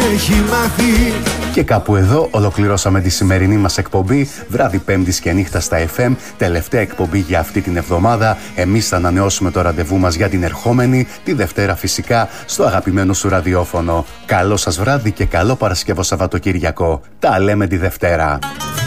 έχει μάθει. Και κάπου εδώ ολοκληρώσαμε τη σημερινή μας εκπομπή, βράδυ Πέμπτης και νύχτα στα FM, τελευταία εκπομπή για αυτή την εβδομάδα. Εμείς θα ανανεώσουμε το ραντεβού μας για την ερχόμενη, τη Δευτέρα φυσικά, στο αγαπημένο σου ραδιόφωνο. Καλό σας βράδυ και καλό Παρασκευό Σαββατοκύριακο. Τα λέμε τη Δευτέρα.